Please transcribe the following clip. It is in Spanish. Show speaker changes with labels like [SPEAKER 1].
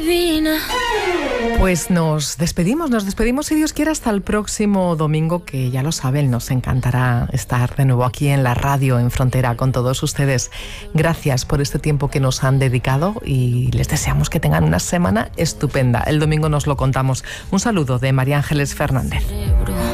[SPEAKER 1] divina.
[SPEAKER 2] Pues nos despedimos si Dios quiere hasta el próximo domingo, que ya lo saben, nos encantará estar de nuevo aquí en la radio en Frontera con todos ustedes. Gracias por este tiempo que nos han dedicado y les deseamos que tengan una semana estupenda. El domingo nos lo contamos. Un saludo de María Ángeles Fernández.